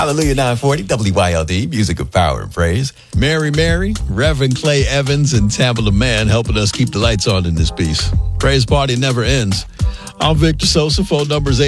Hallelujah 940 WYLD, music of power and praise. Mary, Reverend Clay Evans, and Tamala Mann helping us keep the lights on in this piece. Praise party never ends. I'm Victor Sosa. Phone number is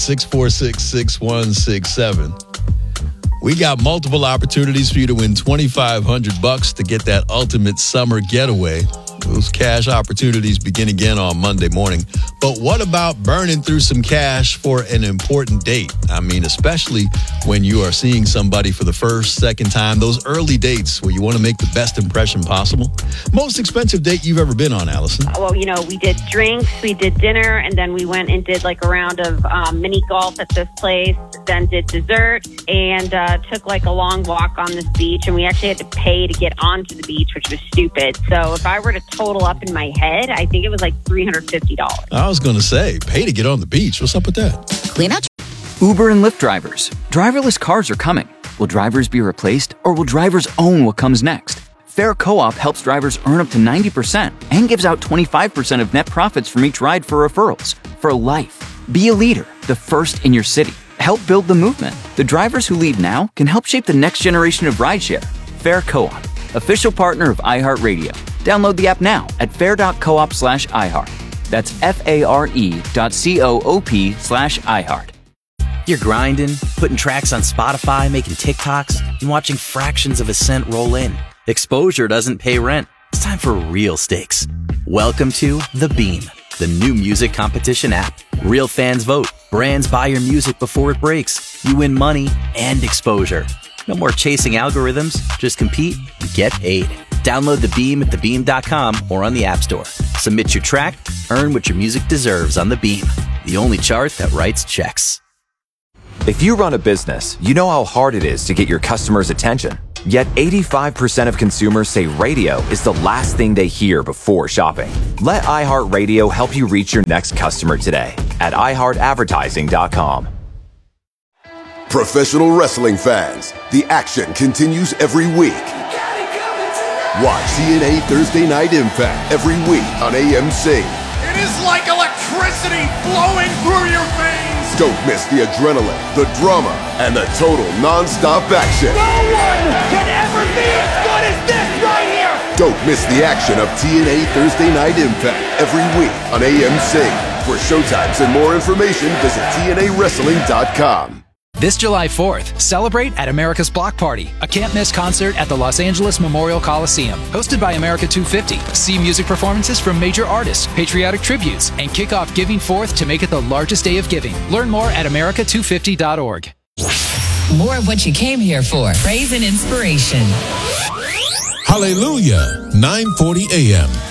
888-646-6167. We got multiple opportunities for you to win $2,500 to get that ultimate summer getaway. Those cash opportunities begin again on Monday morning. But what about burning through some cash for an important date? I mean, especially when you are seeing somebody for the first, second time, those early dates where you want to make the best impression possible. Most expensive date you've ever been on, Allison? Well, you know, we did drinks, we did dinner, and then we went and did like a round of mini golf at this place, then did dessert, and took like a long walk on this beach, and we actually had to pay to get onto the beach, which was stupid. So if I were to total up in my head, I think it was like $350. I was going to say, pay to get on the beach. What's up with that? Clean out. Uber and Lyft drivers. Driverless cars are coming. Will drivers be replaced, or will drivers own what comes next? Fair Co-op helps drivers earn up to 90% and gives out 25% of net profits from each ride for referrals. For life. Be a leader, the first in your city. Help build the movement. The drivers who lead now can help shape the next generation of rideshare. Fair Co-op, official partner of iHeartRadio. Download the app now at fair.coop/iHeart. That's FARE.coop/iHeart. You're grinding, putting tracks on Spotify, making TikToks, and watching fractions of a cent roll in. Exposure doesn't pay rent. It's time for real stakes. Welcome to The Beam, the new music competition app. Real fans vote. Brands buy your music before it breaks. You win money and exposure. No more chasing algorithms. Just compete and get paid. Download The Beam at thebeam.com or on the App Store. Submit your track, earn what your music deserves on The Beam, the only chart that writes checks. If you run a business, you know how hard it is to get your customers' attention. Yet 85% of consumers say radio is the last thing they hear before shopping. Let iHeartRadio help you reach your next customer today at iHeartAdvertising.com. Professional wrestling fans, the action continues every week. Watch TNA Thursday Night Impact every week on AMC. It is like electricity flowing through your veins. Don't miss the adrenaline, the drama, and the total non-stop action. No one can ever be as good as this right here. Don't miss the action of TNA Thursday Night Impact every week on AMC. For showtimes and more information, visit TNAWrestling.com. This July 4th, celebrate at America's Block Party, a can't-miss concert at the Los Angeles Memorial Coliseum. Hosted by America 250. See music performances from major artists, patriotic tributes, and kick off Giving Forth to make it the largest day of giving. Learn more at america250.org. More of what you came here for. Praise and inspiration. Hallelujah, 940 AM.